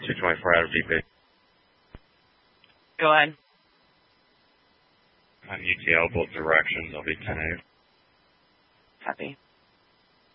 224 out of DP. Go ahead. On UTL, both directions, I'll be 10-8. Copy.